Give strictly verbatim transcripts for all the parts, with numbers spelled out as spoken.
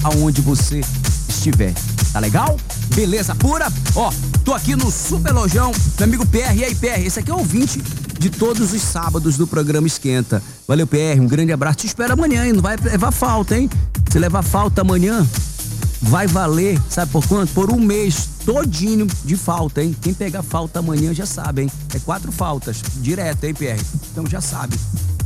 aonde você estiver. Tá legal? Beleza pura? Ó, tô aqui no Super Lojão, meu amigo P R. E aí, P R, esse aqui é o ouvinte de todos os sábados do programa Esquenta. Valeu, P R, um grande abraço. Te espero amanhã, hein? Não vai levar falta, hein? Se levar falta amanhã, vai valer, sabe por quanto? Por um mês todinho de falta, hein? Quem pegar falta amanhã já sabe, hein? É quatro faltas, direto, hein, P R? Então já sabe.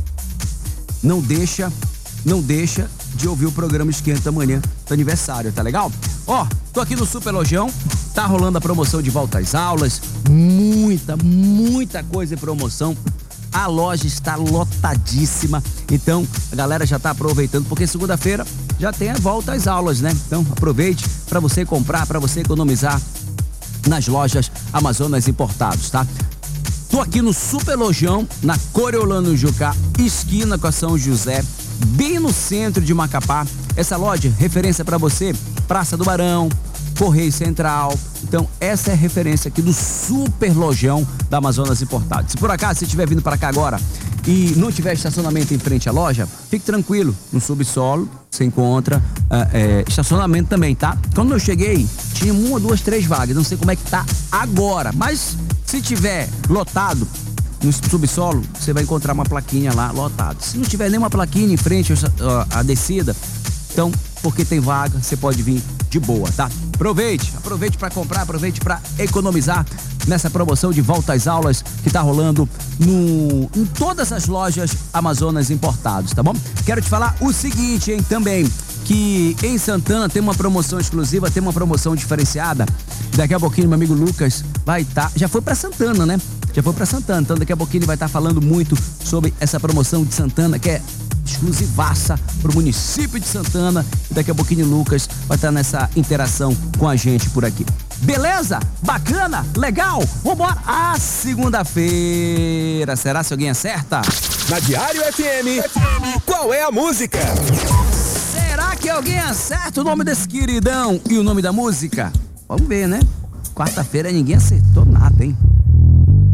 Não deixa, não deixa de ouvir o programa Esquenta amanhã do aniversário, tá legal? Ó, tô aqui no Super Lojão, tá rolando a promoção de volta às aulas, muita, muita coisa em promoção. A loja está lotadíssima, então a galera já tá aproveitando, porque segunda-feira já tem a volta às aulas, né? Então aproveite para você comprar, para você economizar nas lojas Amazonas Importados, tá? Tô aqui no Super Lojão, na Coriolano Jucá, esquina com a São José, bem no centro de Macapá. Essa loja, referência para você, Praça do Barão, Correio Central. Então, essa é a referência aqui do Super Lojão da Amazonas Importados. Se por acaso você estiver vindo para cá agora e não tiver estacionamento em frente à loja, fique tranquilo, no subsolo você encontra uh, é, estacionamento também, tá? Quando eu cheguei, tinha uma, duas, três vagas, não sei como é que tá agora, mas se tiver lotado no subsolo, você vai encontrar uma plaquinha lá, lotado. Se não tiver nenhuma plaquinha em frente à descida, então, porque tem vaga, você pode vir de boa, tá? Aproveite, aproveite para comprar, aproveite para economizar nessa promoção de volta às aulas que tá rolando no, em todas as lojas Amazonas Importados, tá bom? Quero te falar o seguinte, hein, também, que em Santana tem uma promoção exclusiva, tem uma promoção diferenciada. Daqui a pouquinho meu amigo Lucas vai estar, tá, já foi para Santana, né? Já foi para Santana, então daqui a pouquinho ele vai estar tá falando muito sobre essa promoção de Santana, que é exclusivaça pro município de Santana. E daqui a pouquinho o Lucas vai estar tá nessa interação com a gente por aqui. Beleza? Bacana? Legal? Vambora! Ah, segunda-feira. Será se alguém acerta? Na Diário F M, qual é a música? Será que alguém acerta o nome desse queridão e o nome da música? Vamos ver, né? Quarta-feira ninguém acertou nada, hein?